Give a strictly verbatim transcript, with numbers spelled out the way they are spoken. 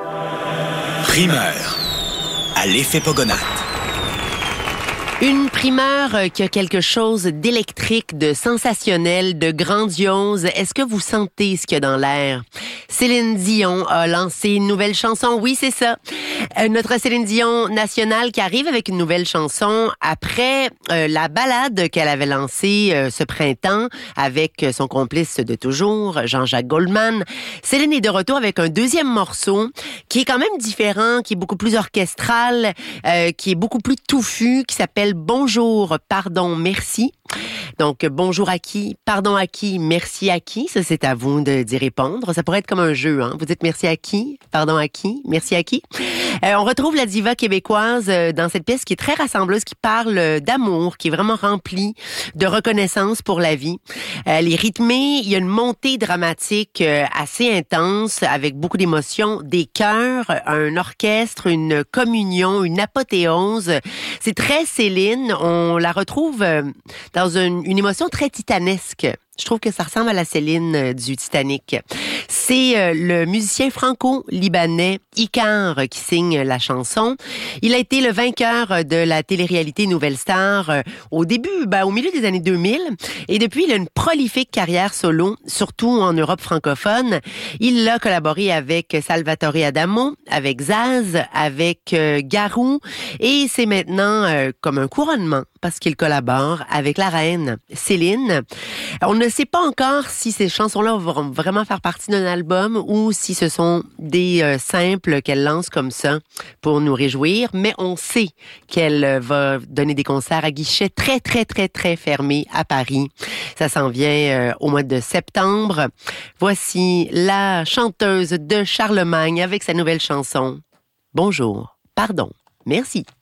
Primeur à l'effet Pogonat. Une primeur qui a quelque chose d'électrique, de sensationnel, de grandiose. Est-ce que vous sentez ce qu'il y a dans l'air? Céline Dion a lancé une nouvelle chanson. Oui, c'est ça. Euh, notre Céline Dion nationale qui arrive avec une nouvelle chanson après euh, la ballade qu'elle avait lancée euh, ce printemps avec son complice de toujours, Jean-Jacques Goldman. Céline est de retour avec un deuxième morceau qui est quand même différent, qui est beaucoup plus orchestral, euh, qui est beaucoup plus touffu, qui s'appelle Bonjour, pardon, merci. Donc, bonjour à qui, pardon à qui, merci à qui, ça c'est à vous de, d'y répondre. Ça pourrait être comme un jeu, hein. Vous dites merci à qui, pardon à qui, merci à qui. Euh, on retrouve la diva québécoise euh, dans cette pièce qui est très rassembleuse, qui parle euh, d'amour, qui est vraiment remplie de reconnaissance pour la vie. Euh, elle est rythmée, il y a une montée dramatique euh, assez intense, avec beaucoup d'émotions, des chœurs, un orchestre, une communion, une apothéose. C'est très Céline, on la retrouve euh, dans une, une émotion très titanesque. Je trouve que ça ressemble à la Céline euh, du Titanic. C'est euh, le musicien franco-libanais Icar qui signe la chanson. Il a été le vainqueur de la télé-réalité Nouvelle Star euh, au début, ben, au milieu des années deux mille. Et depuis, il a une prolifique carrière solo, surtout en Europe francophone. Il a collaboré avec Salvatore Adamo, avec Zaz, avec euh, Garou. Et c'est maintenant euh, comme un couronnement parce qu'il collabore avec la reine Céline. On ne sait pas encore si ces chansons-là vont vraiment faire partie d'un album ou si ce sont des euh, simples qu'elle lance comme ça pour nous réjouir, mais on sait qu'elle euh, va donner des concerts à guichets très, très, très, très fermés à Paris. Ça s'en vient euh, au mois de septembre. Voici la chanteuse de Charlemagne avec sa nouvelle chanson. Bonjour, pardon, merci.